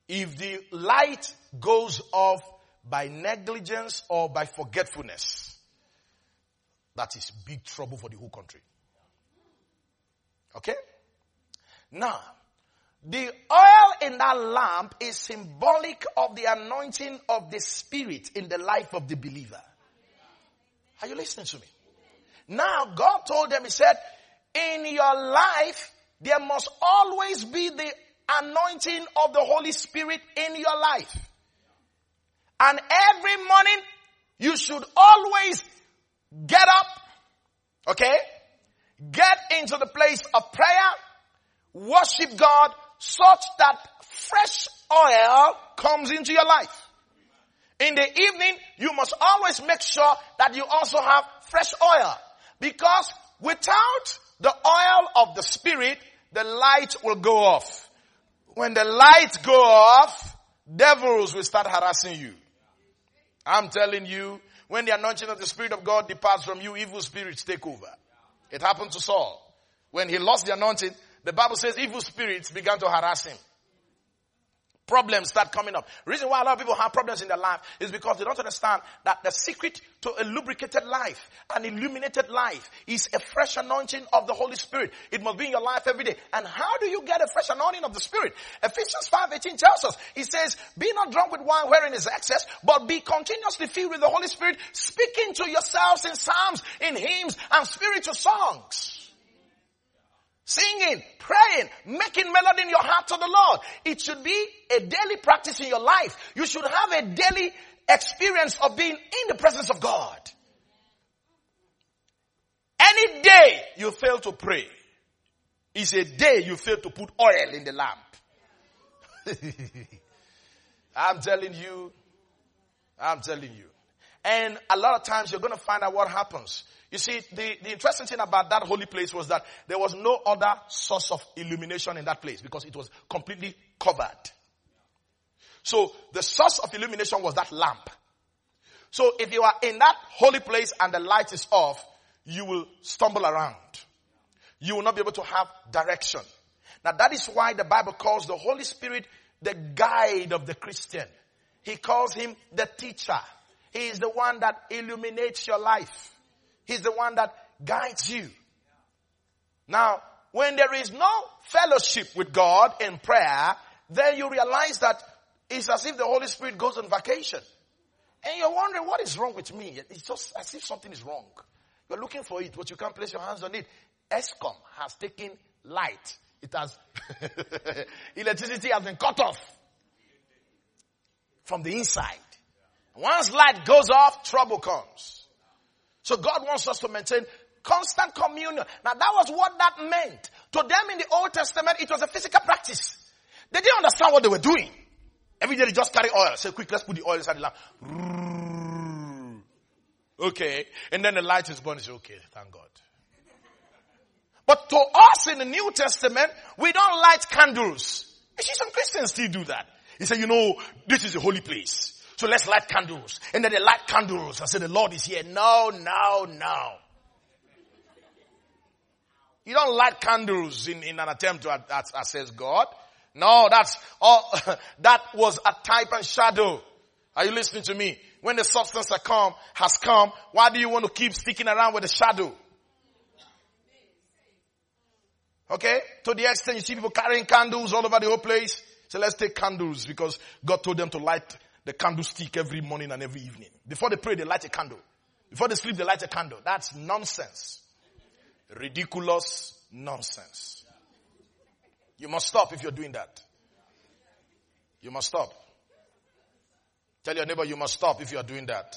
If the light goes off by negligence or by forgetfulness, that is big trouble for the whole country. Okay? Now, the oil in that lamp is symbolic of the anointing of the Spirit in the life of the believer. Are you listening to me? Now, God told them, He said, in your life, there must always be the anointing of the Holy Spirit in your life. And every morning, you should always get up, okay? Get into the place of prayer, worship God, such that fresh oil comes into your life. In the evening, you must always make sure that you also have fresh oil. Because without the oil of the Spirit, the light will go off. When the light go off, devils will start harassing you. I'm telling you, when the anointing of the Spirit of God departs from you, evil spirits take over. It happened to Saul. When he lost the anointing, the Bible says evil spirits began to harass him. Problems start coming up. The reason why a lot of people have problems in their life is because they don't understand that the secret to a lubricated life, an illuminated life, is a fresh anointing of the Holy Spirit. It must be in your life every day. And how do you get a fresh anointing of the Spirit? Ephesians 5:18 tells us, it says, be not drunk with wine wherein is excess, but be continuously filled with the Holy Spirit, speaking to yourselves in psalms, in hymns, and spiritual songs. Singing, praying, making melody in your heart to the Lord. It should be a daily practice in your life. You should have a daily experience of being in the presence of God. Any day you fail to pray is a day you fail to put oil in the lamp. I'm telling you. And a lot of times you're going to find out what happens. You see, the interesting thing about that holy place was that there was no other source of illumination in that place because it was completely covered. So the source of illumination was that lamp. So if you are in that holy place and the light is off, you will stumble around. You will not be able to have direction. Now that is why the Bible calls the Holy Spirit the guide of the Christian. He calls him the teacher. He is the one that illuminates your life. He's the one that guides you. Now, when there is no fellowship with God in prayer, then you realize that it's as if the Holy Spirit goes on vacation. And you're wondering, what is wrong with me? It's just as if something is wrong. You're looking for it, but you can't place your hands on it. ESCOM has taken light. It has, electricity has been cut off from the inside. Once light goes off, trouble comes. So God wants us to maintain constant communion. Now that was what that meant. To them in the Old Testament, it was a physical practice. They didn't understand what they were doing. Every day they just carry oil. Say, quick, let's put the oil inside the lamp. Okay. And then the light is burning. Say, okay, thank God. But to us in the New Testament, we don't light candles. You see, some Christians still do that. They say, this is a holy place. So let's light candles. And then they light candles and say, the Lord is here. No. You don't light candles in an attempt to access God. No, that was a type and shadow. Are you listening to me? When the substance has come, why do you want to keep sticking around with the shadow? Okay? To the extent you see people carrying candles all over the whole place. So let's take candles because God told them to light the candlestick every morning and every evening. Before they pray, they light a candle. Before they sleep, they light a candle. That's nonsense. Ridiculous nonsense. You must stop if you're doing that. You must stop. Tell your neighbor you must stop if you are doing that.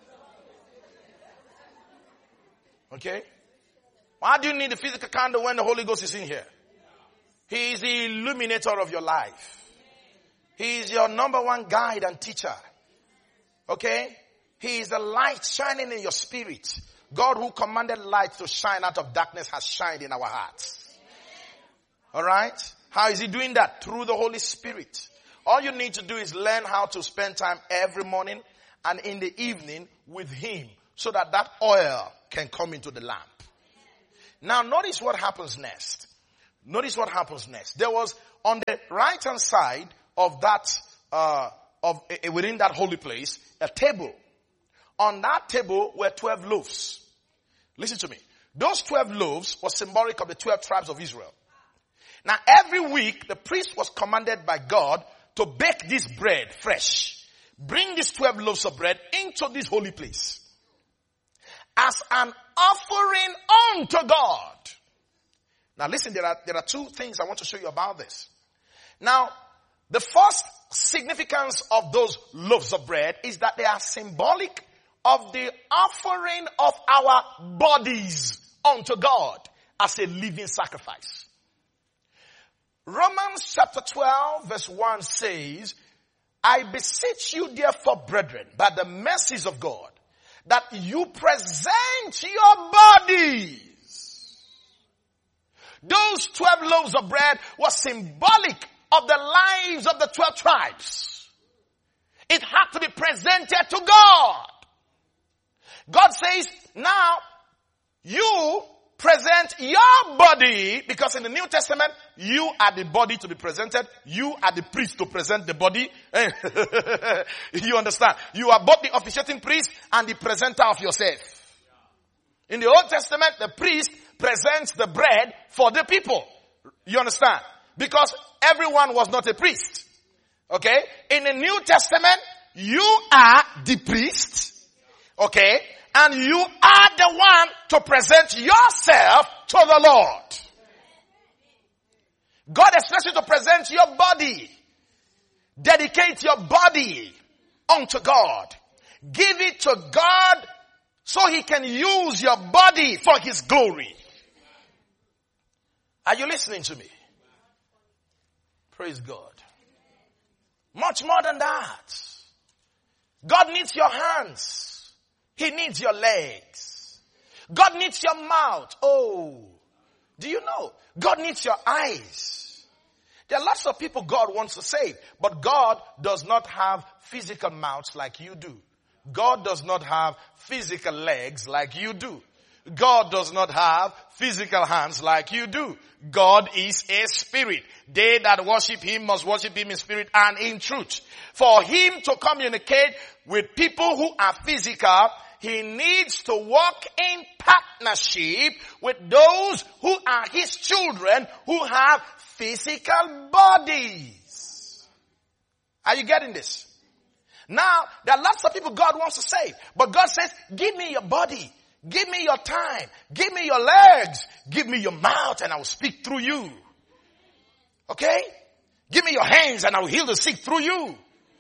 Okay? Why do you need a physical candle when the Holy Ghost is in here? He is the illuminator of your life. He is your number one guide and teacher. Okay? He is the light shining in your spirit. God who commanded light to shine out of darkness has shined in our hearts. Alright? How is he doing that? Through the Holy Spirit. All you need to do is learn how to spend time every morning and in the evening with him so that that oil can come into the lamp. Now notice what happens next. There was on the right hand side that, within that holy place, a table. On that table were 12 loaves. Listen to me. Those 12 loaves were symbolic of the 12 tribes of Israel. Now every week, the priest was commanded by God to bake this bread fresh. Bring these 12 loaves of bread into this holy place as an offering unto God. Now listen, there are two things I want to show you about this. Now, the first significance of those loaves of bread is that they are symbolic of the offering of our bodies unto God as a living sacrifice. Romans chapter 12 verse 1 says, I beseech you therefore, brethren, by the mercies of God, that you present your bodies. Those 12 loaves of bread were symbolic of the lives of the 12 tribes. It had to be presented to God. God says, now you present your body, because in the New Testament, you are the body to be presented. You are the priest to present the body. You understand? You are both the officiating priest and the presenter of yourself. In the Old Testament, the priest presents the bread for the people. You understand? Because everyone was not a priest. Okay? In the New Testament, you are the priest. Okay? And you are the one to present yourself to the Lord. God expects you to present your body. Dedicate your body unto God. Give it to God so He can use your body for His glory. Are you listening to me? Praise God. Much more than that. God needs your hands. He needs your legs. God needs your mouth. Oh, do you know? God needs your eyes. There are lots of people God wants to save, but God does not have physical mouths like you do. God does not have physical legs like you do. God does not have physical hands like you do. God is a spirit. They that worship Him must worship Him in spirit and in truth. For Him to communicate with people who are physical, He needs to walk in partnership with those who are His children who have physical bodies. Are you getting this? Now, there are lots of people God wants to save, but God says, give me your body. Give me your time. Give me your legs. Give me your mouth and I will speak through you. Okay? Give me your hands and I will heal the sick through you.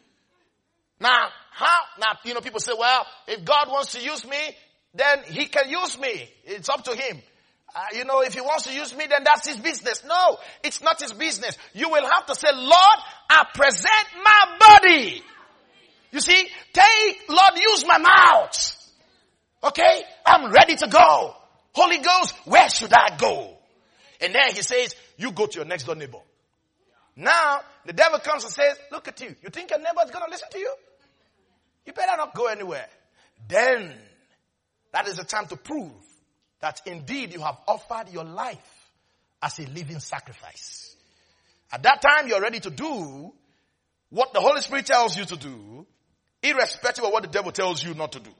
Now, people say, well, if God wants to use me, then He can use me. It's up to Him. If He wants to use me, then that's His business. No, it's not His business. You will have to say, Lord, I present my body. You see, Lord, use my mouth. Okay? I'm ready to go. Holy Ghost, where should I go? And then He says, you go to your next door neighbor. Now, the devil comes and says, look at you. You think your neighbor is going to listen to you? You better not go anywhere. Then, that is the time to prove that indeed you have offered your life as a living sacrifice. At that time, you're ready to do what the Holy Spirit tells you to do, irrespective of what the devil tells you not to do.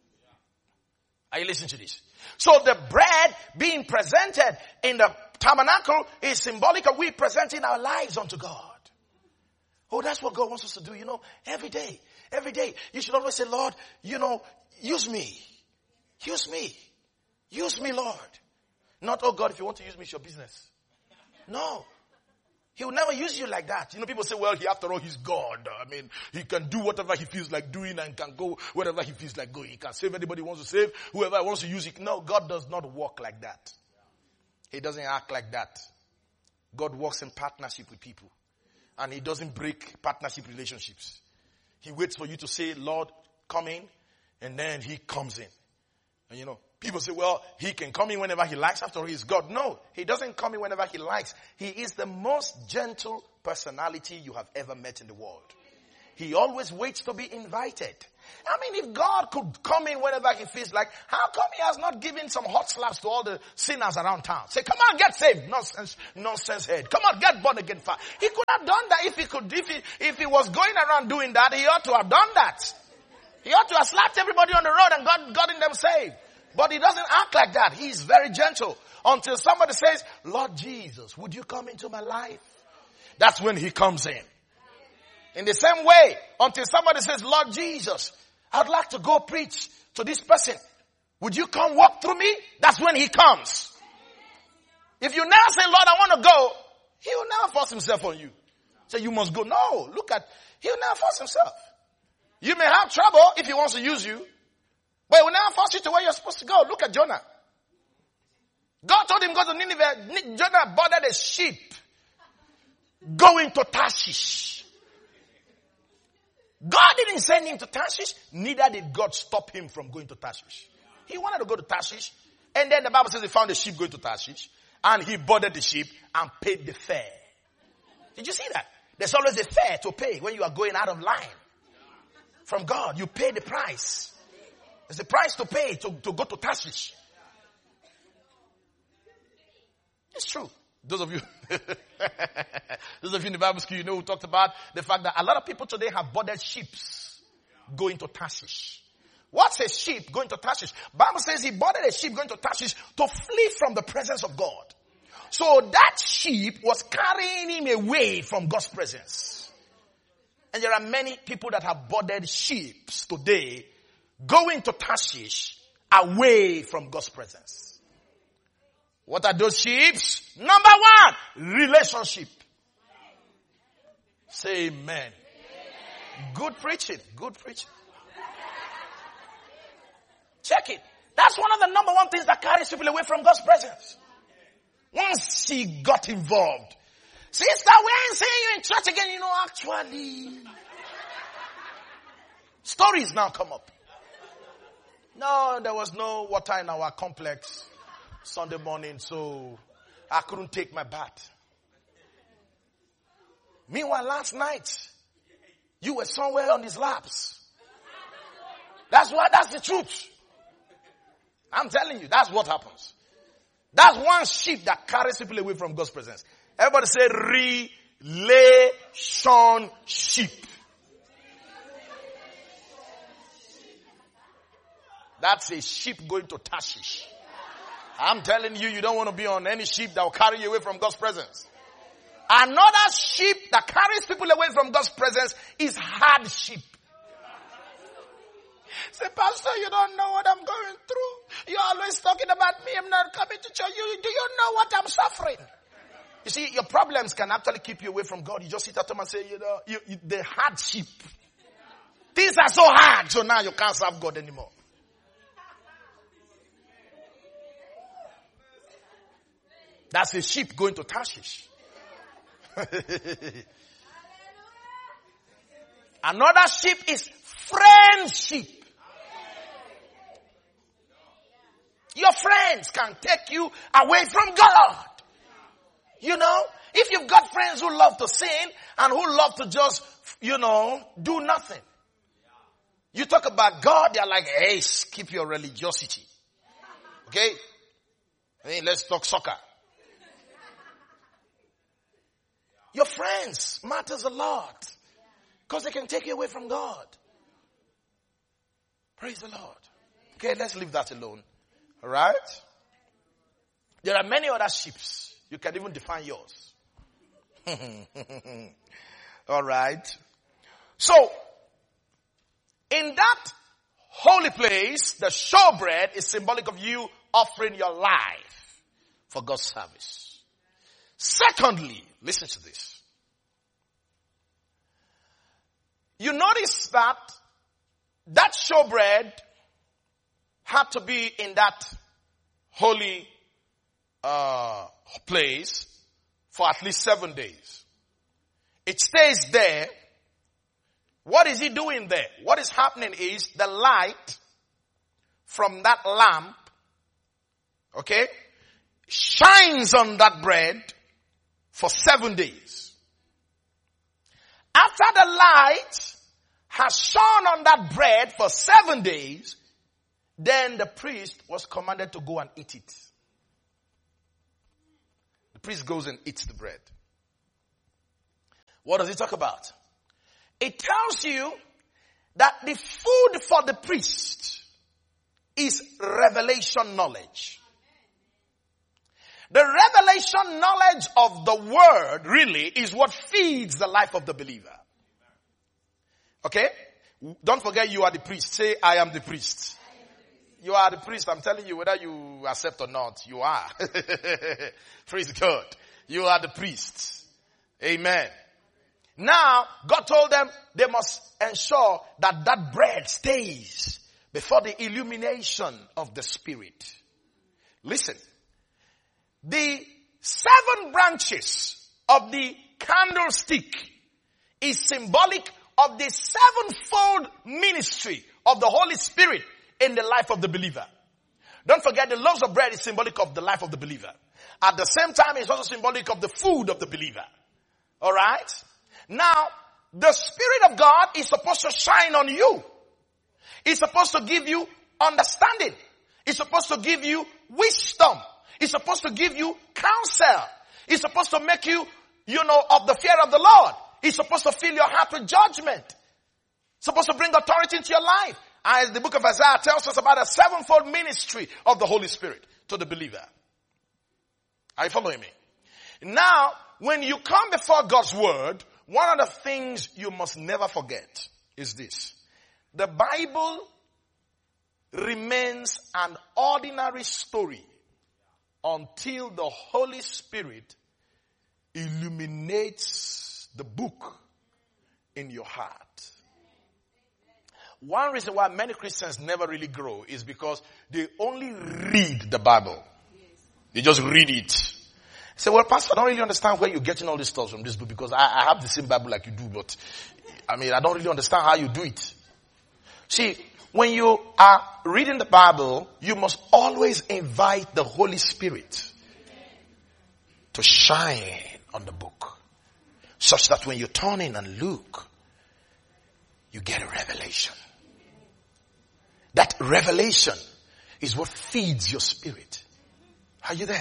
Are you listening to this? So the bread being presented in the tabernacle is symbolic of we presenting our lives unto God. Oh, that's what God wants us to do, every day. Every day. You should always say, Lord, use me. Use me. Use me, Lord. Not, oh God, if you want to use me, it's your business. No. He will never use you like that. People say, well, after all, He's God. He can do whatever He feels like doing and can go wherever He feels like going. He can save anybody He wants to save, whoever wants to use it. No, God does not walk like that. He doesn't act like that. God works in partnership with people. And He doesn't break partnership relationships. He waits for you to say, Lord, come in. And then He comes in. And people say, well, He can come in whenever He likes. After all, He's God. No, He doesn't come in whenever He likes. He is the most gentle personality you have ever met in the world. He always waits to be invited. I mean, if God could come in whenever he feels like, how come he has not given some hot slaps to all the sinners around town? Say, come on, get saved. Nonsense head. Come on, get born again fire. He could have done that if he was going around doing that, he ought to have done that. He ought to have slapped everybody on the road and gotten them saved. But he doesn't act like that. He's very gentle until somebody says, Lord Jesus, would you come into my life? That's when he comes in. In the same way, until somebody says, Lord Jesus, I'd like to go preach to this person. Would you come walk through me? That's when he comes. If you now say, Lord, I want to go, he will never force himself on you. Say, you must go. No, he'll never force himself. You may have trouble if he wants to use you, but he will never force you to where you're supposed to go. Look at Jonah. God told him go to Nineveh. Jonah boarded a ship going to Tarshish. God didn't send him to Tarshish, neither did God stop him from going to Tarshish. He wanted to go to Tarshish, and then the Bible says he found a ship going to Tarshish, and he boarded the ship and paid the fare. Did you see that? There's always a fare to pay when you are going out of line. From God, you pay the price. There's a price to pay to go to Tarshish. It's true. Those of you in the Bible school, you know, we talked about the fact that a lot of people today have boarded ships going to Tarshish. What's a ship going to Tarshish? Bible says he boarded a ship going to Tarshish to flee from the presence of God. So that ship was carrying him away from God's presence. And there are many people that have boarded ships today going to Tarshish away from God's presence. What are those ships? Number one, relationship. Say amen. Amen. Good preaching. Good preaching. Check it. That's one of the number one things that carries people away from God's presence. Once she got involved. Sister, we ain't seeing you in church again. You know, actually. Stories now come up. No, there was no water in our complex Sunday morning, so I couldn't take my bath. Meanwhile, last night, you were somewhere on his laps. That's the truth. I'm telling you, that's what happens. That's one sheep that carries people away from God's presence. Everybody say relationship. That's a sheep going to Tarshish. I'm telling you, you don't want to be on any ship that will carry you away from God's presence. Another ship that carries people away from God's presence is hardship. Say, Pastor, you don't know what I'm going through. You're always talking about me. I'm not coming to church. Do you know what I'm suffering? You see, your problems can actually keep you away from God. You just sit at home and say, the hardship. Things are so hard, so now you can't serve God anymore. That's a ship going to Tarshish. Another ship is friendship. Your friends can take you away from God. You know, if you've got friends who love to sin and who love to just, do nothing. You talk about God, they're like, hey, keep your religiosity. Okay? Hey, let's talk soccer. Your friends matters a lot because they can take you away from God. Praise the Lord. Okay, let's leave that alone. All right? There are many other ships. You can even define yours. All right. So, in that holy place, the showbread is symbolic of you offering your life for God's service. Secondly, listen to this. You notice that showbread had to be in that holy place for at least 7 days. It stays there. What is he doing there? What is happening is the light from that lamp, okay, shines on that bread for 7 days. After the light has shone on that bread for 7 days, then the priest was commanded to go and eat it. The priest goes and eats the bread. What does it talk about? It tells you that the food for the priest is revelation knowledge. The revelation knowledge of the word really is what feeds the life of the believer. Okay? Don't forget you are the priest. Say, I am the priest. You are the priest. I'm telling you, whether you accept or not, you are. Praise God. You are the priest. Amen. Now, God told them they must ensure that that bread stays before the illumination of the Spirit. Listen. The 7 branches of the candlestick is symbolic of the 7-fold ministry of the Holy Spirit in the life of the believer. Don't forget, the loaves of bread is symbolic of the life of the believer. At the same time, it's also symbolic of the food of the believer. Alright? Now, the Spirit of God is supposed to shine on you. It's supposed to give you understanding. It's supposed to give you wisdom. It's supposed to give you counsel. It's supposed to make you, of the fear of the Lord. It's supposed to fill your heart with judgment. It's supposed to bring authority into your life. As the book of Isaiah tells us about a 7-fold ministry of the Holy Spirit to the believer. Are you following me? Now, when you come before God's word, one of the things you must never forget is this. The Bible remains an ordinary story until the Holy Spirit illuminates the book in your heart. One reason why many Christians never really grow is because they only read the Bible. They just read it. Say, well, Pastor, I don't really understand where you're getting all this stuff from this book because I have the same Bible like you do, but I don't really understand how you do it. See, when you are reading the Bible, you must always invite the Holy Spirit to shine on the book, such that when you turn in and look, you get a revelation. That revelation is what feeds your spirit. Are you there?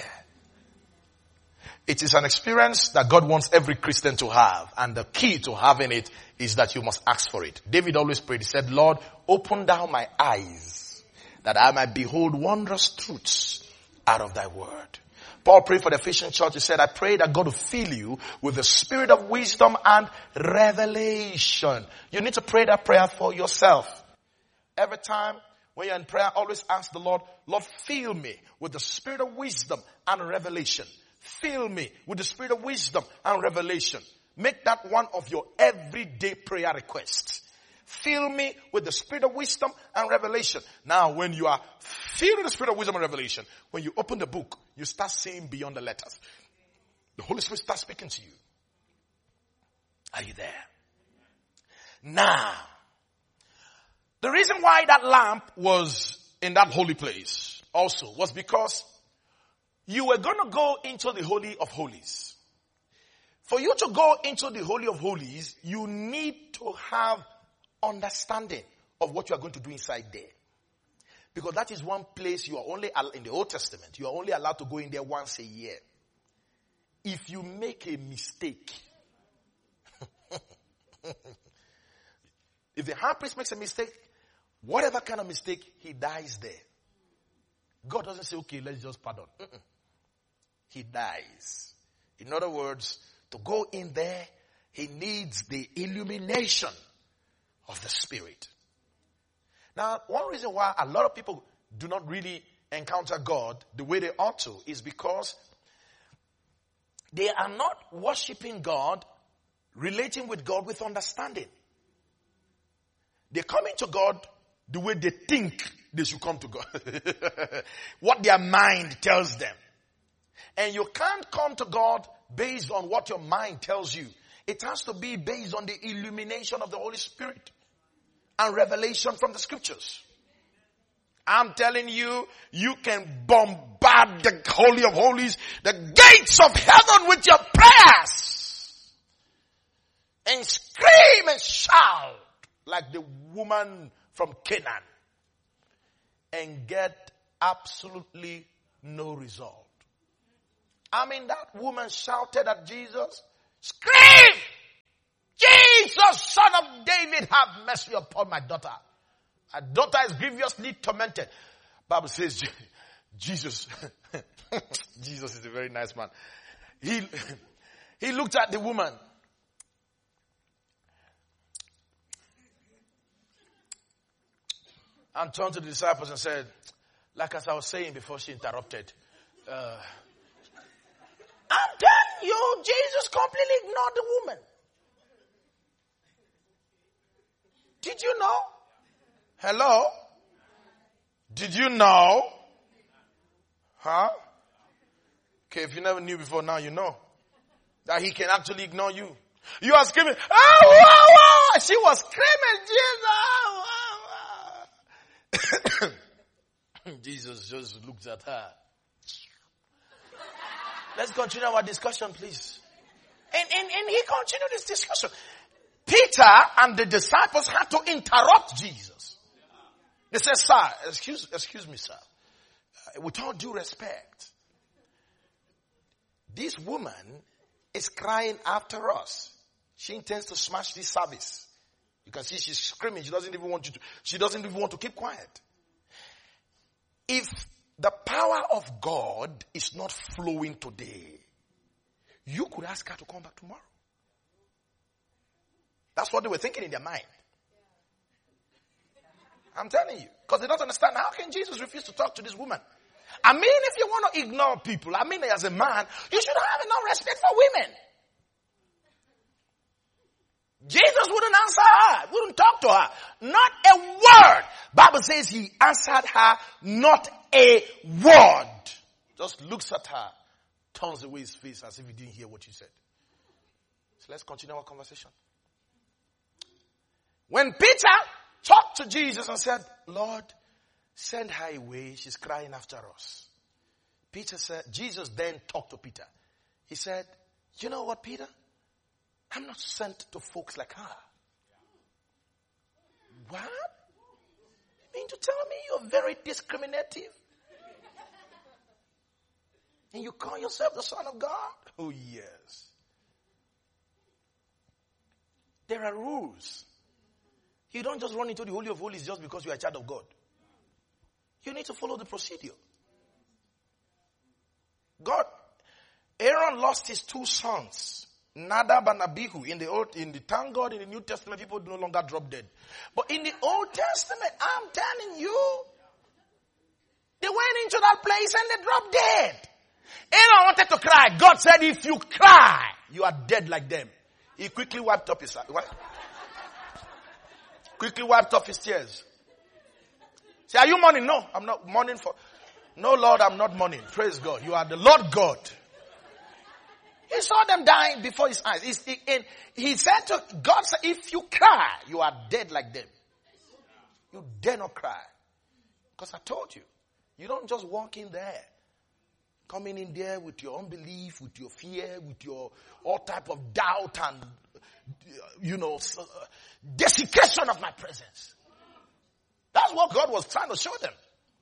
It is an experience that God wants every Christian to have. And the key to having it is that you must ask for it. David always prayed. He said, Lord, open thou my eyes that I might behold wondrous truths out of thy word. Paul prayed for the Ephesian church. He said, I pray that God will fill you with the spirit of wisdom and revelation. You need to pray that prayer for yourself. Every time when you're in prayer, always ask the Lord, Lord, fill me with the spirit of wisdom and revelation. Fill me with the spirit of wisdom and revelation. Make that one of your everyday prayer requests. Fill me with the spirit of wisdom and revelation. Now, when you are filled with the spirit of wisdom and revelation, when you open the book, you start seeing beyond the letters. The Holy Spirit starts speaking to you. Are you there? Now, the reason why that lamp was in that holy place also was because you were going to go into the Holy of Holies. For you to go into the Holy of Holies, you need to have understanding of what you are going to do inside there. Because that is one place you are only, in the Old Testament, you are only allowed to go in there once a year. If you make a mistake, if the high priest makes a mistake, whatever kind of mistake, he dies there. God doesn't say, okay, let's just pardon. He dies. In other words, to go in there, he needs the illumination of the Spirit. Now, one reason why a lot of people do not really encounter God the way they ought to is because they are not worshiping God, relating with God with understanding. They come into God the way they think they should come to God. What their mind tells them. And you can't come to God based on what your mind tells you. It has to be based on the illumination of the Holy Spirit and revelation from the scriptures. I'm telling you, you can bombard the Holy of Holies, the gates of heaven with your prayers. And scream and shout like the woman from Canaan, and get absolutely no result. I mean, that woman shouted at Jesus, scream! Jesus, son of David, have mercy upon my daughter. My daughter is grievously tormented. Bible says Jesus, Jesus is a very nice man. He looked at the woman. And turned to the disciples and said, like as I was saying before she interrupted, I'm telling you, Jesus completely ignored the woman. Did you know? Hello? Did you know? Huh? Okay, if you never knew before, now you know. That he can actually ignore you. You are screaming, oh, wow, wow. She was screaming, Jesus. Jesus just looked at her. Let's continue our discussion, please. And he continued this discussion. Peter and the disciples had to interrupt Jesus. They said, sir, excuse me, sir. With all due respect, this woman is crying after us. She intends to smash this service. You can see she's screaming. She doesn't even want to keep quiet. If the power of God is not flowing today, you could ask her to come back tomorrow. That's what they were thinking in their mind. I'm telling you. Because they don't understand, how can Jesus refuse to talk to this woman? I mean, if you want to ignore people, I mean, as a man, you should have enough respect for women. Jesus wouldn't answer her, wouldn't talk to her. Not a word. Bible says he answered her not a word. Just looks at her, turns away his face as if he didn't hear what she said. So let's continue our conversation. When Peter talked to Jesus and said, Lord, send her away. She's crying after us. Jesus then talked to Peter. He said, you know what, Peter? I'm not sent to folks like her. What? You mean to tell me you're very discriminative? And you call yourself the Son of God? Oh, yes. There are rules. You don't just run into the Holy of Holies just because you're a child of God. You need to follow the procedure. Aaron lost his two sons, Nadab and Abihu. In the thank God, in the New Testament, people no longer drop dead. But in the Old Testament, I'm telling you, they went into that place and they dropped dead. Aaron wanted to cry. God said, if you cry, you are dead like them. He quickly wiped up his tears. Say, are you mourning? No, I'm not mourning for. No, Lord, I'm not mourning. Praise God. You are the Lord God. He saw them dying before his eyes. He said to God, if you cry, you are dead like them. You dare not cry. Because I told you, you don't just walk in there. Coming in there with your unbelief, with your fear, with your all type of doubt and, desecration of my presence. That's what God was trying to show them.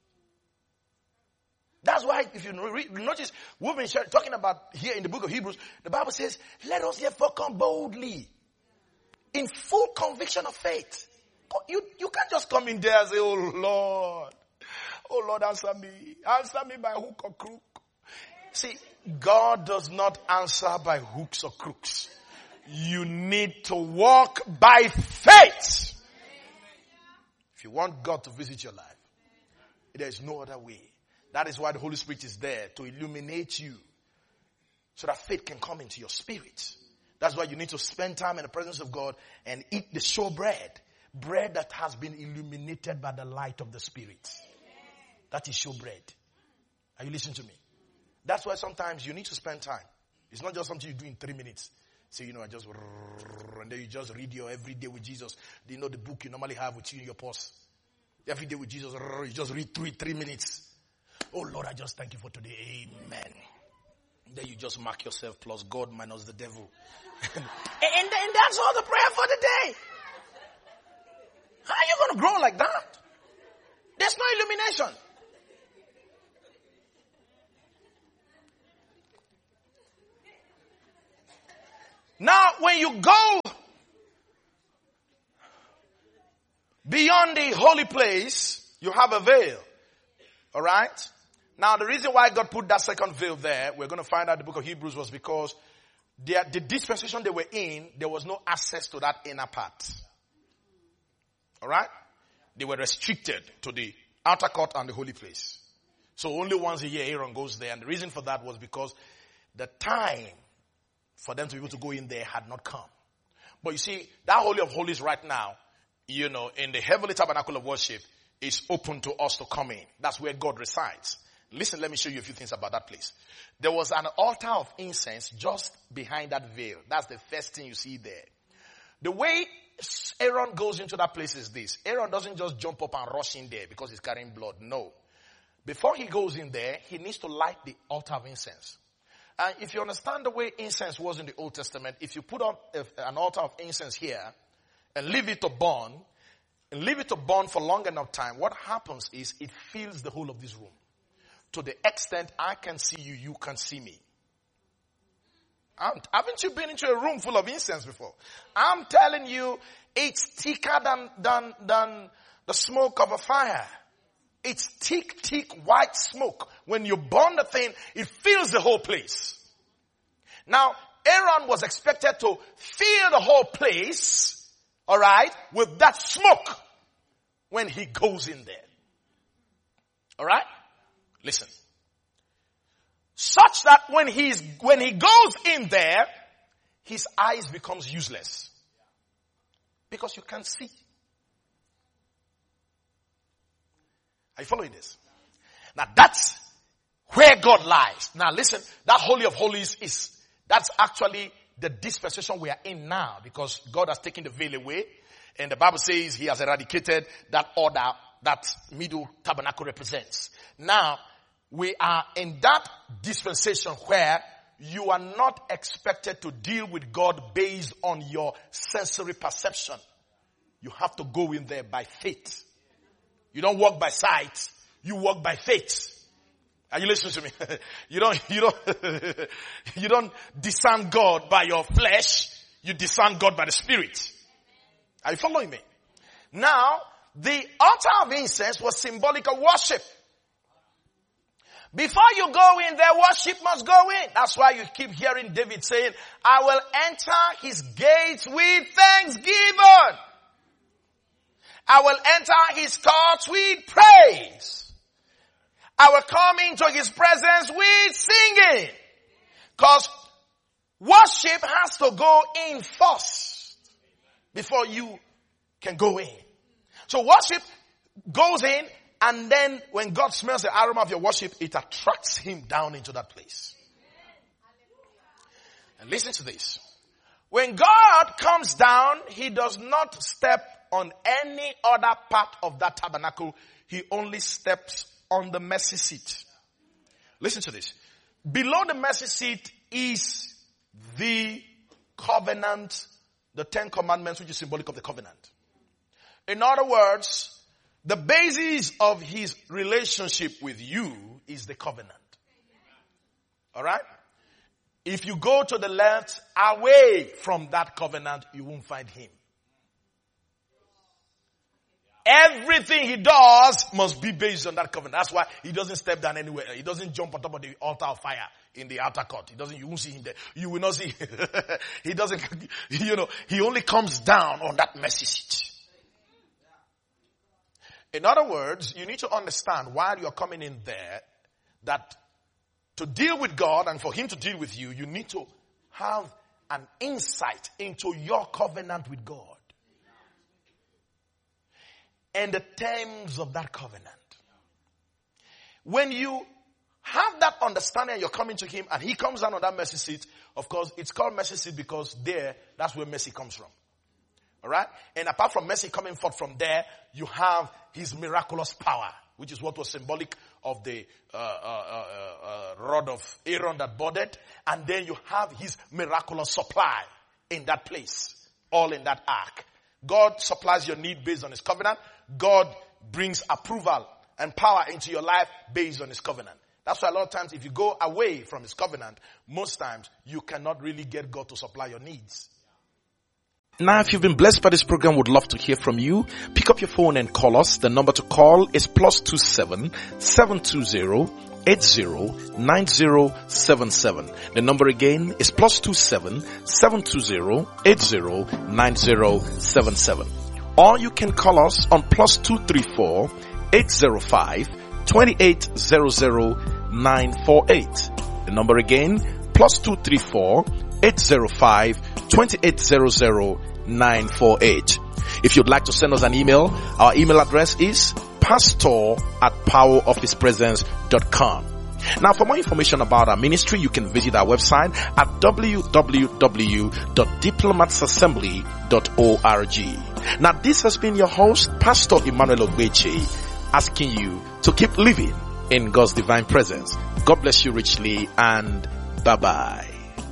That's why, if you notice, we've been talking about here in the book of Hebrews, the Bible says, let us therefore come boldly in full conviction of faith. You can't just come in there and say, oh Lord, answer me by hook or crook. See, God does not answer by hooks or crooks. You need to walk by faith. If you want God to visit your life, there is no other way. That is why the Holy Spirit is there, to illuminate you so that faith can come into your spirit. That's why you need to spend time in the presence of God and eat the sure bread that has been illuminated by the light of the Spirit. That is sure bread. Are you listening to me? That's why sometimes you need to spend time. It's not just something you do in 3 minutes. So, and then you just read your Every Day with Jesus. The book you normally have with you in your purse. Every Day with Jesus, you just read 3 minutes. Oh Lord, I just thank you for today. Amen. And then you just mark yourself plus God minus the devil. and that's all the prayer for the day. going to grow like that. There's no illumination. Now, when you go beyond the holy place, you have a veil. Alright? Now, the reason why God put that second veil there, we're going to find out in the book of Hebrews, was because the dispensation they were in, there was no access to that inner part. Alright? They were restricted to the outer court and the holy place. So only once a year Aaron goes there. And the reason for that was because the time for them to be able to go in there had not come. But you see, that Holy of Holies right now, in the heavenly tabernacle of worship, is open to us to come in. That's where God resides. Listen, let me show you a few things about that place. There was an altar of incense just behind that veil. That's the first thing you see there. The way Aaron goes into that place is this. Aaron doesn't just jump up and rush in there because he's carrying blood. No. Before he goes in there, he needs to light the altar of incense. And if you understand the way incense was in the Old Testament, if you put up an altar of incense here and leave it to burn, for long enough time, what happens is it fills the whole of this room. To the extent I can see you, you can see me. Haven't you been into a room full of incense before? I'm telling you, it's thicker than the smoke of a fire. It's thick white smoke. When you burn the thing, it fills the whole place. Now, Aaron was expected to fill the whole place, alright, with that smoke when he goes in there. Alright? Listen. Such that when he goes in there, his eyes becomes useless. Because you can't see. Are you following this? Now that's where God lies. Now listen, that Holy of Holies that's actually the dispensation we are in now, because God has taken the veil away, and the Bible says he has eradicated that order that middle tabernacle represents. Now, we are in that dispensation where you are not expected to deal with God based on your sensory perception. You have to go in there by faith. You don't walk by sight. You walk by faith. Are you listening to me? You don't discern God by your flesh. You discern God by the Spirit. Are you following me? Now, the altar of incense was symbolic of worship. Before you go in there, worship must go in. That's why you keep hearing David saying, I will enter his gates with thanksgiving. I will enter his courts with praise. I will come into his presence with singing. Because worship has to go in first before you can go in. So worship goes in, and then when God smells the aroma of your worship, it attracts him down into that place. And listen to this. When God comes down, he does not step on any other part of that tabernacle. He only steps on the mercy seat. Listen to this. Below the mercy seat is the covenant, the 10 commandments, which is symbolic of the covenant. In other words, the basis of his relationship with you is the covenant. Alright? If you go to the left, away from that covenant, you won't find him. Everything he does must be based on that covenant. That's why he doesn't step down anywhere. He doesn't jump on top of the altar of fire in the outer court. You won't see him there. You will not see. He doesn't, he only comes down on that mercy seat. In other words, you need to understand while you're coming in there that to deal with God and for him to deal with you, you need to have an insight into your covenant with God and the terms of that covenant. When you have that understanding and you're coming to him and he comes down on that mercy seat, of course, it's called mercy seat because that's where mercy comes from. Alright? And apart from mercy coming forth from there, you have his miraculous power, which is what was symbolic of the rod of Aaron that budded. And then you have his miraculous supply in that place, all in that ark. God supplies your need based on his covenant. God brings approval and power into your life based on his covenant. That's why a lot of times if you go away from his covenant, most times you cannot really get God to supply your needs. Now, if you've been blessed by this program, would love to hear from you. Pick up your phone and call us. The number to call is +27 720 809077. The number again is +27 720 809077. Or you can call us on +234 805 2800948. The number again, +234 805 2800948. If you'd like to send us an email, our email address is pastor@powerofhispresence.com. Now, for more information about our ministry, you can visit our website at www.diplomatsassembly.org. Now, this has been your host, Pastor Emmanuel Ogbeche, asking you to keep living in God's divine presence. God bless you richly, and bye-bye.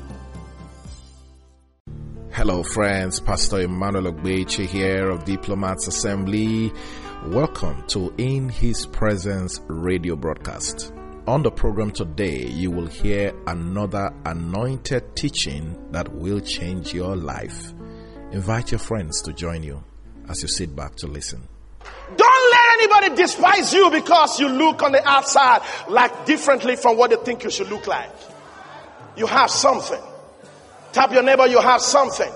Hello friends, Pastor Emmanuel Ogbeche here of Diplomats Assembly. Welcome to In His Presence radio broadcast. On the program today, you will hear another anointed teaching that will change your life. Invite your friends to join you as you sit back to listen. Don't let anybody despise you because you look on the outside like differently from what they think you should look like. You have something. Tap your neighbor, you have something.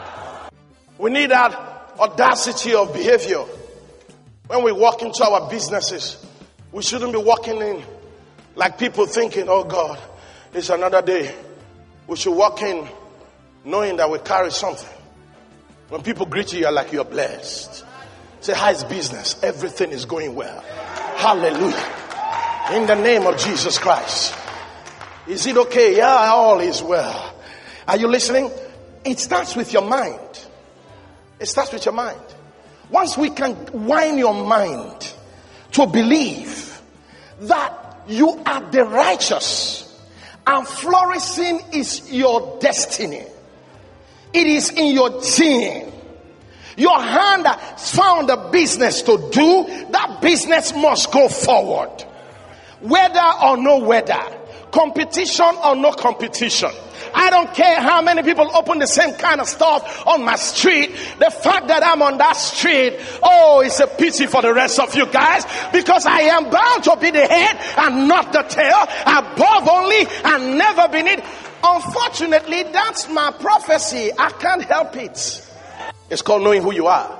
We need that audacity of behavior. When we walk into our businesses, we shouldn't be walking in like people thinking, oh God, it's another day. We should walk in knowing that we carry something. When people greet you, you're like you're blessed. Say, how's business? Everything is going well. Hallelujah. In the name of Jesus Christ. Is it okay? Yeah, all is well. Are you listening? It starts with your mind. It starts with your mind. Once we can wind your mind to believe that you are the righteous and flourishing is your destiny. It is in your gene. Your hand found a business to do. That business must go forward. Whether or no weather. Competition or no competition. I don't care how many people open the same kind of stuff on my street. The fact that I'm on that street, oh, it's a pity for the rest of you guys, because I am bound to be the head and not the tail, above only and never beneath. Unfortunately, that's my prophecy. I can't help it. It's called knowing who you are.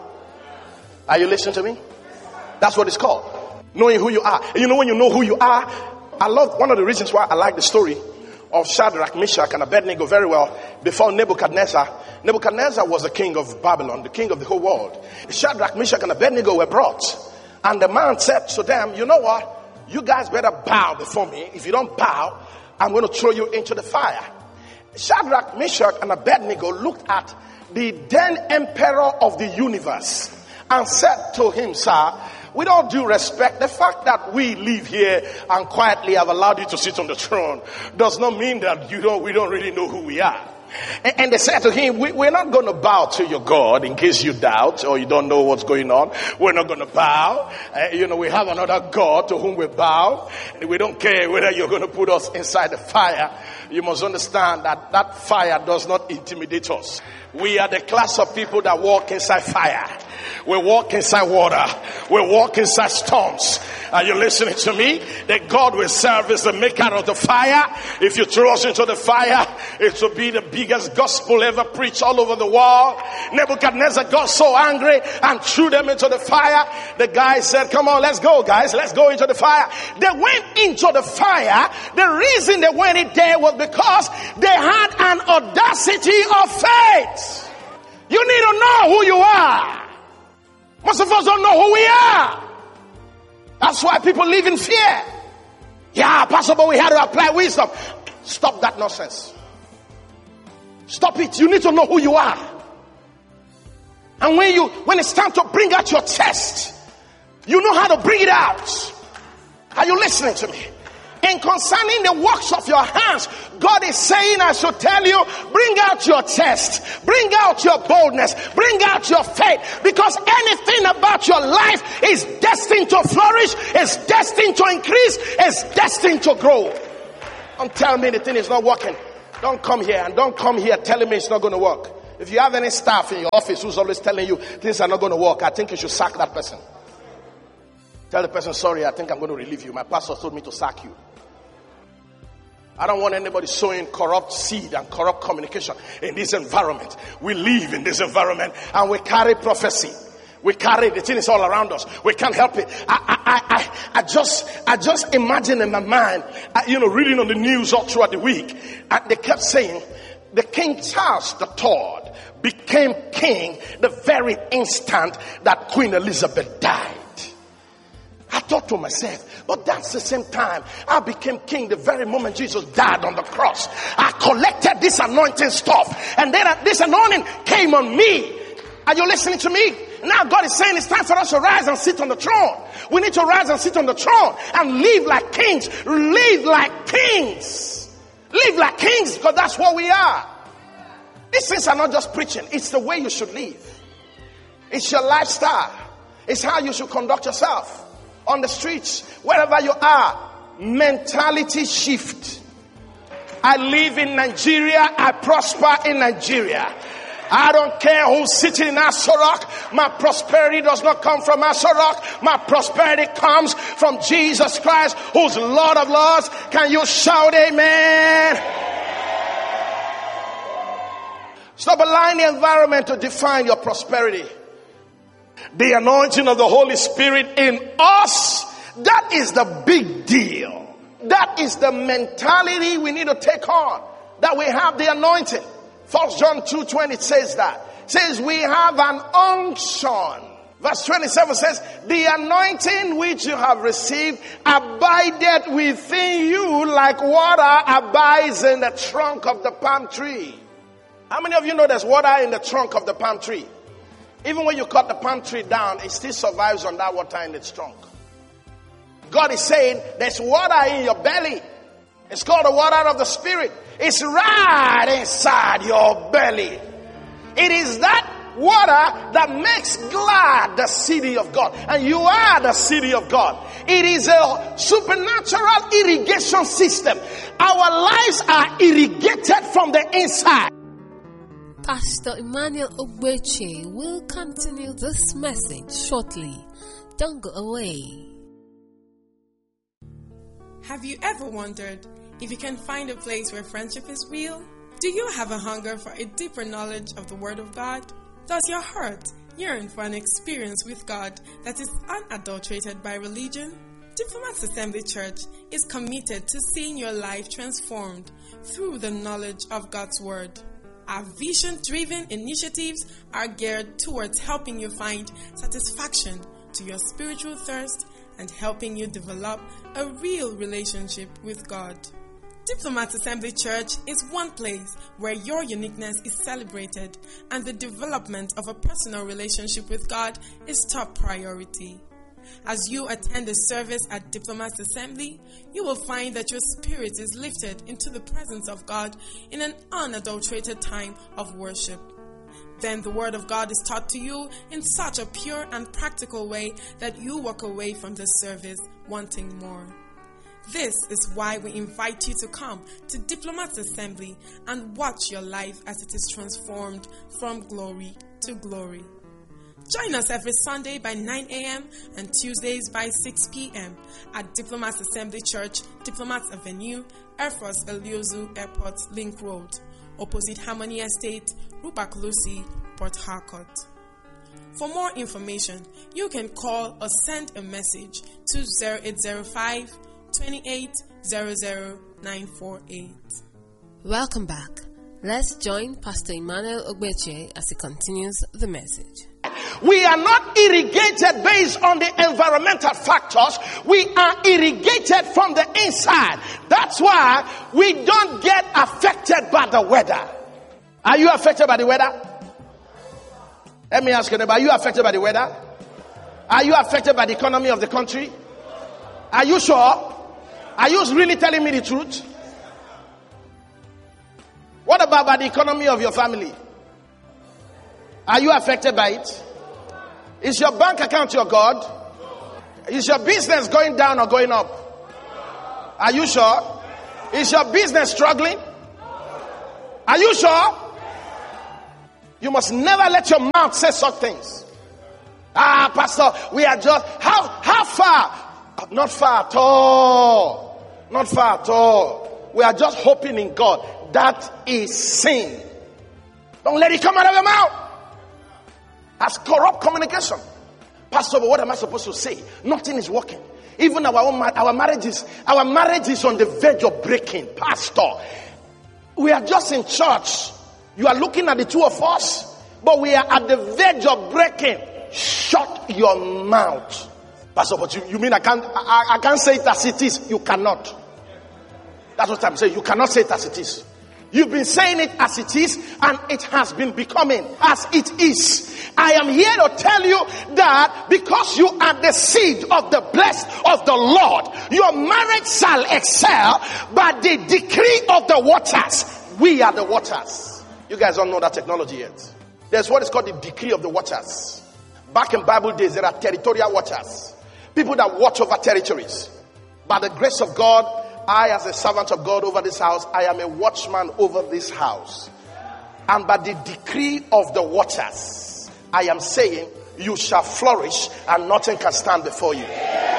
Are you listening to me? That's what it's called. Knowing who you are. And you know, when you know who you are, I love one of the reasons why I like the story of Shadrach, Meshach, and Abednego very well before Nebuchadnezzar. Nebuchadnezzar was the king of Babylon, the king of the whole world. Shadrach, Meshach, and Abednego were brought. And the man said to them, you know what? You guys better bow before me. If you don't bow, I'm going to throw you into the fire. Shadrach, Meshach, and Abednego looked at the then emperor of the universe and said to him, sir, with all due respect, the fact that we live here and quietly have allowed you to sit on the throne does not mean that we don't really know who we are. And they said to him, we're not going to bow to your God in case you doubt or you don't know what's going on. We're not going to bow. We have another God to whom we bow. And we don't care whether you're going to put us inside the fire. You must understand that that fire does not intimidate us. We are the class of people that walk inside fire. We walk inside water. We walk inside storms. Are you listening to me? That God will serve as the maker of the fire. If you throw us into the fire, it will be the biggest gospel ever preached all over the world. Nebuchadnezzar got so angry and threw them into the fire. The guy said, come on, let's go, guys. Let's go into the fire. They went into the fire. The reason they went in there was because they had an audacity of faith. You need to know who you are. Most of us don't know who we are. That's why people live in fear. Yeah, Pastor, but we had to apply wisdom. Stop that nonsense. Stop it. You need to know who you are. And when it's time to bring out your chest, you know how to bring it out. Are you listening to me? And concerning the works of your hands, God is saying, I should tell you, bring out your chest, bring out your boldness, bring out your faith, because anything about your life is destined to flourish, is destined to increase, is destined to grow. Don't tell me the thing is not working. Don't come here and don't come here telling me it's not going to work. If you have any staff in your office who's always telling you things are not going to work, I think you should sack that person. Tell the person, sorry, I think I'm going to relieve you. My pastor told me to sack you. I don't want anybody sowing corrupt seed and corrupt communication in this environment. We live in this environment and we carry prophecy. We carry the thing is all around us. We can't help it. I just imagine in my mind, reading on the news all throughout the week, they kept saying the King Charles III became king the very instant that Queen Elizabeth died. I thought to myself, but that's the same time I became king the very moment Jesus died on the cross. I collected this anointing stuff, and then this anointing came on me. Are you listening to me? Now God is saying it's time for us to rise and sit on the throne. We need to rise and sit on the throne and live like kings. Live like kings. Live like kings, because that's what we are. These things are not just preaching. It's the way you should live. It's your lifestyle. It's how you should conduct yourself on the streets, wherever you are. Mentality shift. I live in Nigeria. I prosper in Nigeria. I don't care who's sitting in Asorok. My prosperity does not come from Asorok. My prosperity comes from Jesus Christ, who's Lord of Lords. Can you shout amen? Stop allowing the environment to define your prosperity. The anointing of the Holy Spirit in us, that is the big deal. That is the mentality we need to take on. That we have the anointing. 1 John 2:20 says that. It says we have an unction. Verse 27 says, the anointing which you have received abideth within you like water abides in the trunk of the palm tree. How many of you know there's water in the trunk of the palm tree? Even when you cut the palm tree down, it still survives on that water in its trunk. God is saying there's water in your belly. It's called the water of the Spirit. It's right inside your belly. It is that water that makes glad the city of God. And you are the city of God. It is a supernatural irrigation system. Our lives are irrigated from the inside. Pastor Emmanuel Ogbeche will continue this message shortly. Don't go away. Have you ever wondered if you can find a place where friendship is real? Do you have a hunger for a deeper knowledge of the Word of God? Does your heart yearn for an experience with God that is unadulterated by religion? Diplomats Assembly Church is committed to seeing your life transformed through the knowledge of God's Word. Our vision-driven initiatives are geared towards helping you find satisfaction to your spiritual thirst and helping you develop a real relationship with God. Diplomats Assembly Church is one place where your uniqueness is celebrated and the development of a personal relationship with God is top priority. As you attend a service at Diplomats Assembly, you will find that your spirit is lifted into the presence of God in an unadulterated time of worship. Then the Word of God is taught to you in such a pure and practical way that you walk away from the service wanting more. This is why we invite you to come to Diplomats Assembly and watch your life as it is transformed from glory to glory. Join us every Sunday by 9 a.m. and Tuesdays by 6 p.m. at Diplomats Assembly Church, Diplomats Avenue, Air Force Eliozu Airport, Link Road, opposite Harmony Estate, Rubak Lucy, Port Harcourt. For more information, you can call or send a message to 0805 28 00 948. Welcome back. Let's join Pastor Emmanuel Ogbeche as he continues the message. We are not irrigated based on the environmental factors. We are irrigated from the inside. That's why we don't get affected by the weather. Are you affected by the weather? Let me ask you, are you affected by the weather? Are you affected by the economy of the country? Are you sure? Are you really telling me the truth? What about the economy of your family? Are you affected by it? Is your bank account your God? Is your business going down or going up? Are you sure? Is your business struggling? Are you sure? You must never let your mouth say such things. Pastor, we are just, how far? Not far at all. Not far at all. We are just hoping in God. That is sin. Don't let it come out of your mouth. That's corrupt communication. Pastor, but what am I supposed to say? Nothing is working. Even our marriage is on the verge of breaking. Pastor, we are just in church. You are looking at the two of us, but we are at the verge of breaking. Shut your mouth. Pastor, but you mean I can't say it as it is? You cannot. That's what I'm saying. You cannot say it as it is. You've been saying it as it is, and it has been becoming as it is. I am here to tell you that because you are the seed of the blessed of the Lord, your marriage shall excel by the decree of the waters. We are the waters. You guys don't know that technology yet. There's what is called the decree of the waters. Back in Bible days, there are territorial watchers. People that watch over territories. By the grace of God, I, as a servant of God over this house, I am a watchman over this house. And by the decree of the watchers, I am saying, you shall flourish and nothing can stand before you.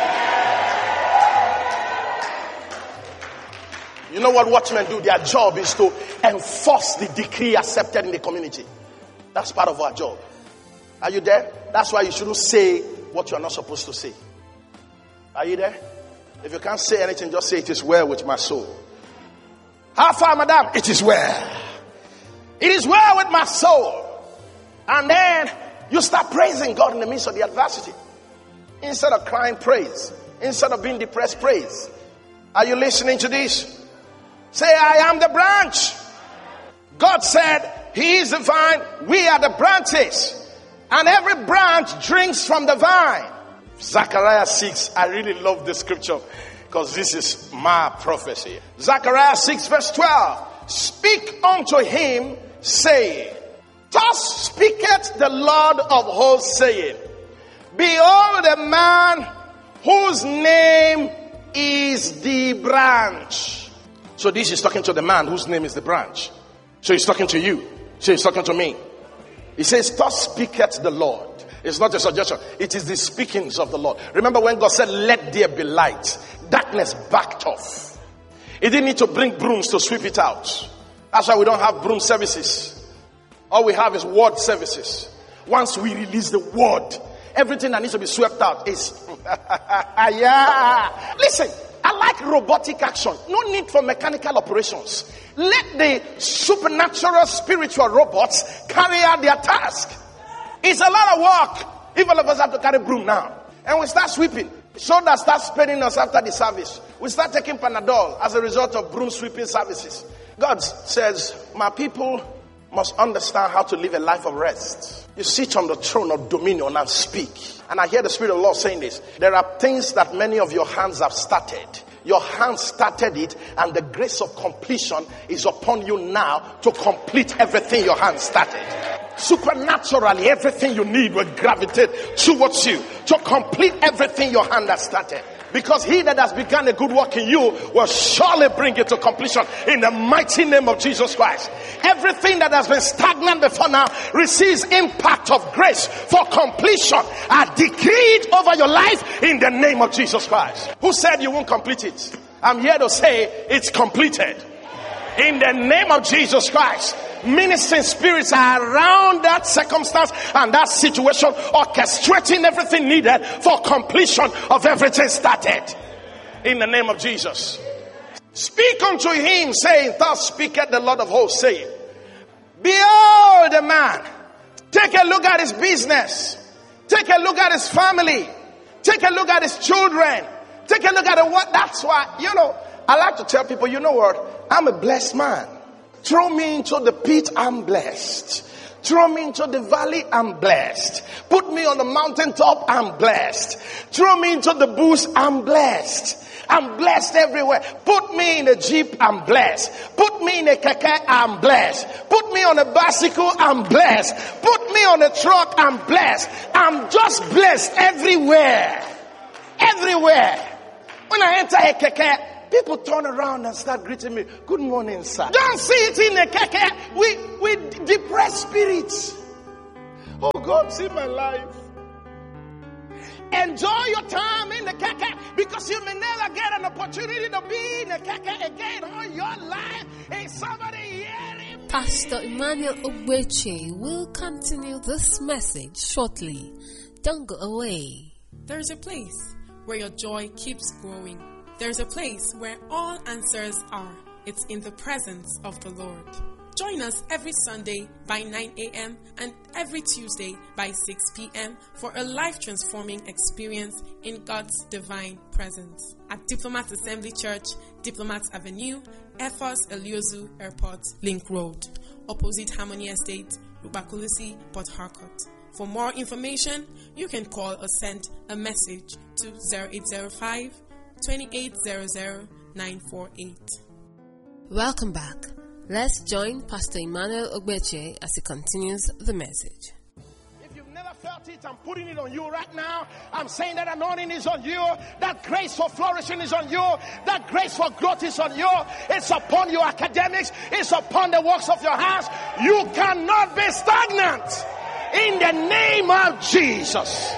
You know what watchmen do? Their job is to enforce the decree accepted in the community. That's part of our job. Are you there? That's why you shouldn't say what you are not supposed to say. Are you there? If you can't say anything, just say, it is well with my soul. How far, madam? It is well. It is well with my soul. And then you start praising God in the midst of the adversity. Instead of crying, praise. Instead of being depressed, praise. Are you listening to this? Say, I am the branch. God said, He is the vine. We are the branches. And every branch drinks from the vine. Zechariah 6, I really love this scripture because this is my prophecy. Zechariah 6 verse 12. Speak unto him, saying, thus speaketh the Lord of hosts, saying, behold a man whose name is the branch. So this is talking to the man whose name is the branch. So he's talking to you. So he's talking to me. He says, thus speaketh the Lord. It's not a suggestion. It is the speakings of the Lord. Remember when God said, let there be light. Darkness backed off. He didn't need to bring brooms to sweep it out. That's why we don't have broom services. All we have is word services. Once we release the word, everything that needs to be swept out is... yeah. Listen, I like robotic action. No need for mechanical operations. Let the supernatural spiritual robots carry out their task. It's a lot of work. If all of us have to carry broom now. And we start sweeping. Shoulders start spinning us after the service. We start taking Panadol as a result of broom sweeping services. God says, my people must understand how to live a life of rest. You sit on the throne of dominion and speak. And I hear the Spirit of the Lord saying this. There are things that many of your hands have started. Your hands started it, and the grace of completion is upon you now to complete everything your hands started. Supernaturally, everything you need will gravitate towards you to complete everything your hand has started. Because he that has begun a good work in you will surely bring it to completion in the mighty name of Jesus Christ. Everything that has been stagnant before now receives impact of grace for completion. I decree it over your life in the name of Jesus Christ. Who said you won't complete it? I'm here to say it's completed. In the name of Jesus Christ. Ministering spirits are around that circumstance and that situation, orchestrating everything needed for completion of everything started. In the name of Jesus. Speak unto him, saying, thus speaketh the Lord of hosts, saying, behold a man. Take a look at his business. Take a look at his family. Take a look at his children. Take a look at what. That's why, I like to tell people, you know what? I'm a blessed man. Throw me into the pit, I'm blessed. Throw me into the valley, I'm blessed. Put me on the mountaintop, I'm blessed. Throw me into the bush, I'm blessed. I'm blessed everywhere. Put me in a Jeep, I'm blessed. Put me in a keke, I'm blessed. Put me on a bicycle, I'm blessed. Put me on a truck, I'm blessed. I'm just blessed everywhere. Everywhere. When I enter a keke, people turn around and start greeting me. Good morning, sir. Don't see it in a keke. We depressed spirits. Oh God, see my life. Enjoy your time in the keke, because you may never get an opportunity to be in the keke again all your life. Is somebody hearing? Pastor Emmanuel Ogbeche will continue this message shortly. Don't go away. There's a place where your joy keeps growing. There's a place where all answers are. It's in the presence of the Lord. Join us every Sunday by 9 a.m. and every Tuesday by 6 p.m. for a life-transforming experience in God's divine presence at Diplomat Assembly Church, Diplomats Avenue, Efos Eliozu Airport, Link Road, opposite Harmony Estate, Rubakulisi, Port Harcourt. For more information, you can call or send a message to 0805 2800 948. Welcome back. Let's join Pastor Emmanuel Ogbeche as he continues the message. If you've never felt it, I'm putting it on you right now. I'm saying that anointing is on you. That grace for flourishing is on you. That grace for growth is on you. It's upon your academics. It's upon the works of your hands. You cannot be stagnant. In the name of Jesus.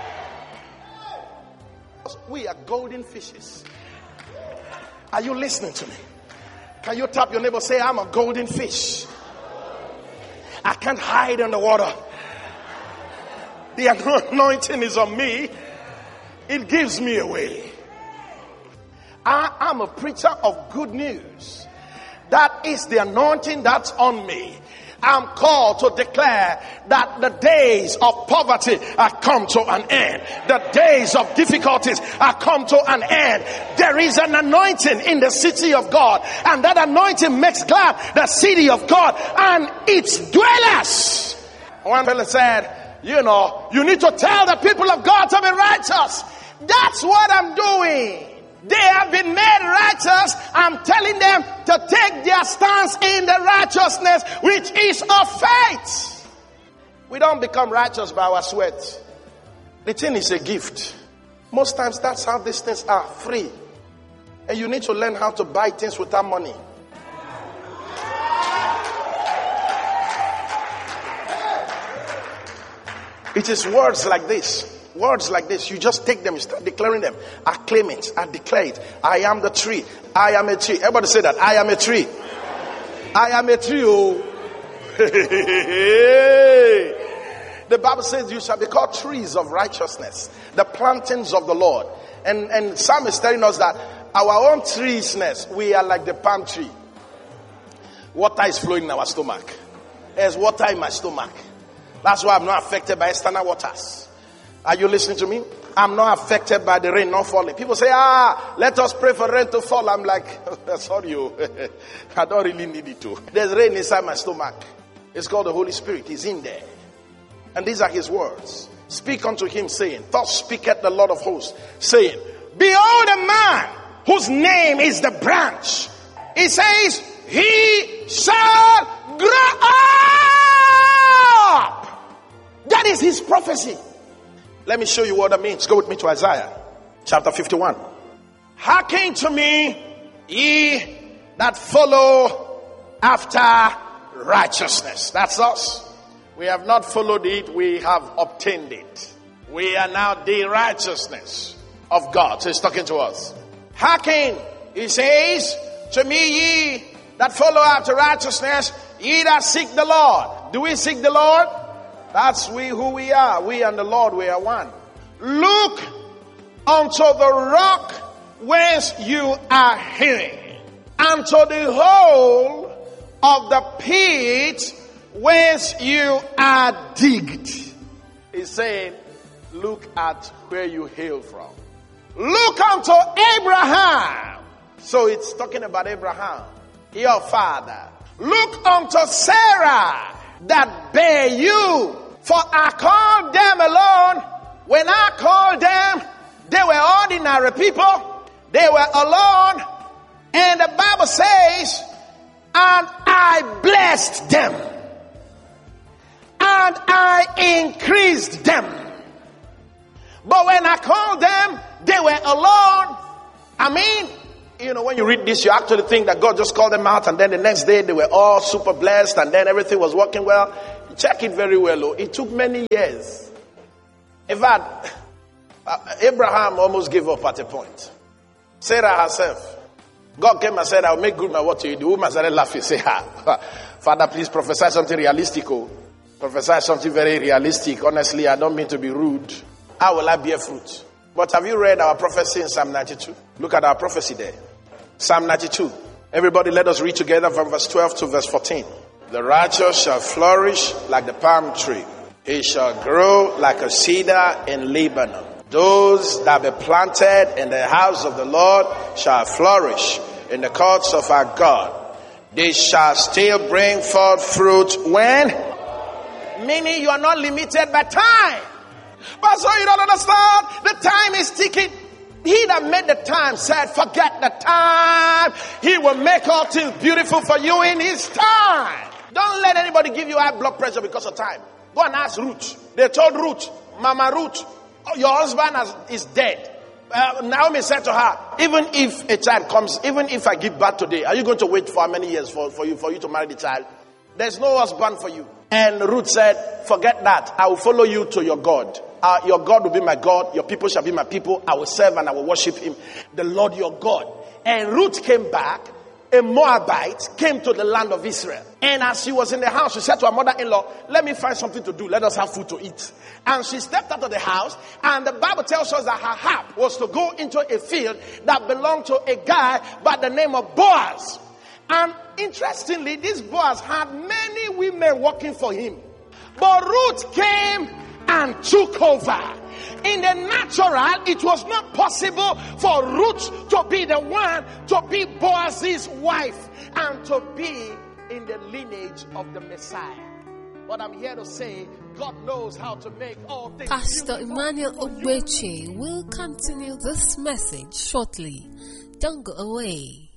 We are golden fishes. Are you listening to me? Can you tap your neighbor? Say, I'm a golden fish. I can't hide in the water. The anointing is on me. It gives me away. I am a preacher of good news. That is the anointing that's on me. I'm called to declare that the days of poverty are come to an end. The days of difficulties are come to an end. There is an anointing in the city of God, and that anointing makes glad the city of God and its dwellers. One fellow said, you need to tell the people of God to be righteous. That's what I'm doing. They have been made righteous. I'm telling them to take their stance in the righteousness which is of faith. We don't become righteous by our sweat. The thing is a gift. Most times that's how these things are, free. And you need to learn how to buy things without money. It is words like this. Words like this, you just take them, you start declaring them. I claim it, I declare it. I am the tree. I am a tree. Everybody say that. I am a tree. I am a tree. Oh. The Bible says you shall be called trees of righteousness, the plantings of the Lord. And Psalm is telling us that our own treesness, we are like the palm tree. Water is flowing in our stomach. There's water in my stomach. That's why I'm not affected by external waters. Are you listening to me? I'm not affected by the rain not falling. People say, let us pray for rain to fall. I'm like, sorry, I don't really need it to. There's rain inside my stomach. It's called the Holy Spirit. He's in there. And these are his words. Speak unto him, saying, thus speaketh the Lord of hosts, saying, behold a man whose name is the branch. He says, he shall grow up. That is his prophecy. Let me show you what that means. Go with me to Isaiah chapter 51. Hearken to me, ye that follow after righteousness. That's us. We have not followed it. We have obtained it. We are now the righteousness of God. So he's talking to us. Hearken, he says, to me, ye that follow after righteousness, ye that seek the Lord. Do we seek the Lord? That's who we are. We and the Lord, we are one. Look unto the rock whence you are hidden, and to the hole of the pit whence you are digged. He's saying, look at where you hail from. Look unto Abraham. So it's talking about Abraham, your father. Look unto Sarah that bare you. For I called them alone. When I called them, they were ordinary people. They were alone. And the Bible says, and I blessed them. And I increased them. But when I called them, they were alone. I mean, you know, when you read this, you actually think that God just called them out, and then the next day they were all super blessed, and then everything was working well. Check it very well, though. It took many years. In fact, Abraham almost gave up at a point. Sarah herself. God came and said, I'll make good my word to you. The woman started laughing. Say, Father, please prophesy something realistic. Oh. Prophesy something very realistic. Honestly, I don't mean to be rude. How will I bear fruit? But have you read our prophecy in Psalm 92? Look at our prophecy there. Psalm 92. Everybody, let us read together from verse 12 to verse 14. The righteous shall flourish like the palm tree. He shall grow like a cedar in Lebanon. Those that be planted in the house of the Lord shall flourish in the courts of our God. They shall still bring forth fruit when? Meaning you are not limited by time. But so you don't understand. The time is ticking. He that made the time said, forget the time. He will make all things beautiful for you in his time. Don't let anybody give you high blood pressure because of time. Go and ask Ruth. They told Ruth, Mama Ruth, your husband is dead. Naomi said to her, even if a child comes, even if I give birth today, are you going to wait for how many years for you to marry the child? There's no husband for you. And Ruth said, forget that. I will follow you to your God. Your God will be my God. Your people shall be my people. I will serve and I will worship him. The Lord your God. And Ruth came back. A Moabite came to the land of Israel. And as she was in the house, she said to her mother-in-law, let me find something to do. Let us have food to eat. And she stepped out of the house. And the Bible tells us that her harp was to go into a field that belonged to a guy by the name of Boaz. And interestingly, this Boaz had many women working for him. But Ruth came and took over. In the natural, it was not possible for Ruth to be the one to be Boaz's wife and to be in the lineage of the Messiah. But I'm here to say, God knows how to make all things. Pastor Emmanuel Ogbeche will continue this message shortly. Don't go away.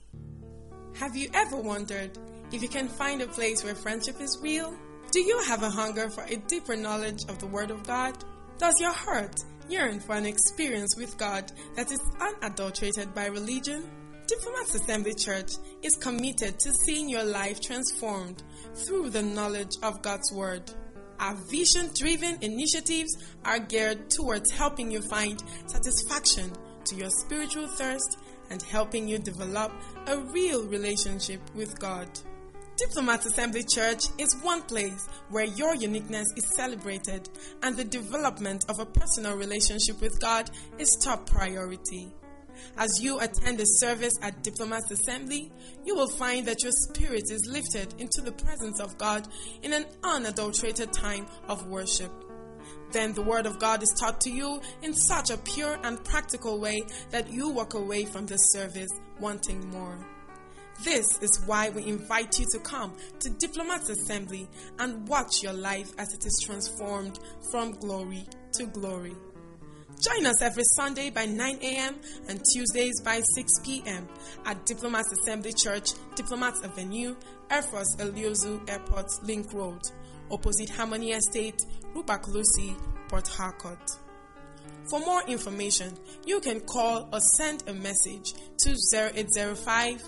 Have you ever wondered if you can find a place where friendship is real? Do you have a hunger for a deeper knowledge of the Word of God? Does your heart yearn for an experience with God that is unadulterated by religion? Diplomats Assembly Church is committed to seeing your life transformed through the knowledge of God's Word. Our vision-driven initiatives are geared towards helping you find satisfaction to your spiritual thirst and helping you develop a real relationship with God. Diplomats Assembly Church is one place where your uniqueness is celebrated and the development of a personal relationship with God is top priority. As you attend a service at Diplomats Assembly, you will find that your spirit is lifted into the presence of God in an unadulterated time of worship. Then the Word of God is taught to you in such a pure and practical way that you walk away from the service wanting more. This is why we invite you to come to Diplomats Assembly and watch your life as it is transformed from glory to glory. Join us every Sunday by 9 a.m. and Tuesdays by 6 p.m. at Diplomats Assembly Church, Diplomats Avenue, Air Force Eliozu Airport, Link Road, opposite Harmony Estate, Rupaklusi, Port Harcourt. For more information, you can call or send a message to 0805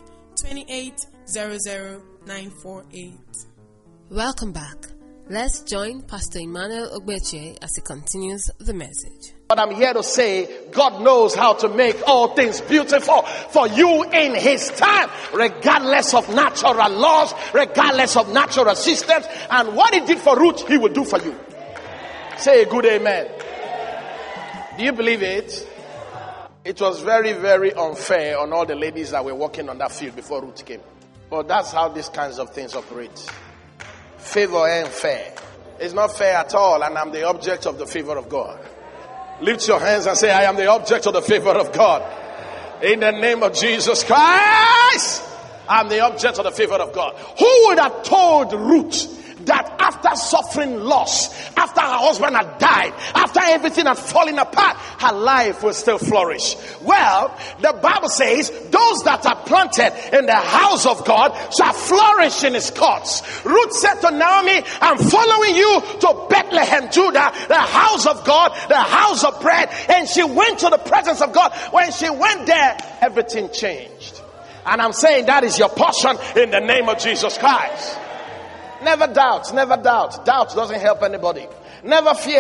2800-948. Welcome back. Let's join Pastor Emmanuel Ogbeche as he continues the message. But I'm here to say, God knows how to make all things beautiful for you in his time, regardless of natural laws, regardless of natural systems. And what he did for Ruth, he will do for you. Say a good amen. Do you believe it? It was very, very unfair on all the ladies that were working on that field before Ruth came. But that's how these kinds of things operate. Favor ain't fair. It's not fair at all, and I'm the object of the favor of God. Lift your hands and say, I am the object of the favor of God. In the name of Jesus Christ, I'm the object of the favor of God. Who would have told Ruth that after suffering loss, after her husband had died, after everything had fallen apart, her life will still flourish. Well, the Bible says those that are planted in the house of God shall flourish in his courts. Ruth said to Naomi, I'm following you to Bethlehem, Judah, the house of God, the house of bread. And she went to the presence of God. When she went there, everything changed. And I'm saying that is your portion in the name of Jesus Christ. Never doubt, never doubt. Doubt doesn't help anybody. Never fear.